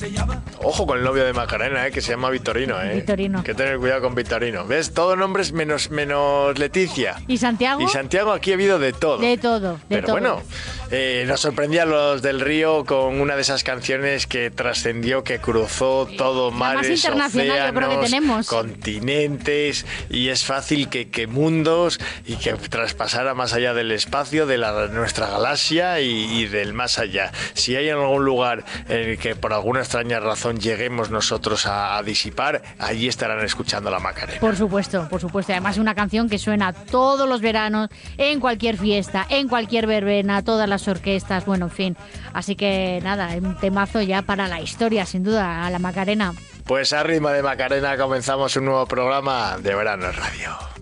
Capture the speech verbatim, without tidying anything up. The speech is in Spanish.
Ojo con el novio de Macarena, ¿eh? Que se llama Victorino, ¿eh? Victorino. Hay que tener cuidado con Victorino. ¿Ves? Todos nombres menos, menos Leticia. ¿Y Santiago? Y Santiago, aquí ha habido de todo. De todo, de Pero todo. bueno, eh, nos sorprendía a los del Río con una de esas canciones que trascendió, que cruzó todo, La mares, más internacional, océanos, yo creo que tenemos. continentes, y es fácil que, que mundos y que traspasara más allá del espacio, de la, nuestra galaxia y, y del más allá. Si hay algún lugar en el que por alguna extraña razón lleguemos nosotros a, a disipar, allí estarán escuchando la Macarena. Por supuesto, por supuesto. Además es una canción que suena todos los veranos, en cualquier fiesta, en cualquier verbena, todas las orquestas, bueno, en fin. Así que nada, un temazo ya para la historia, sin duda, a la Macarena. Pues a ritmo de Macarena comenzamos un nuevo programa de Verano en Radio.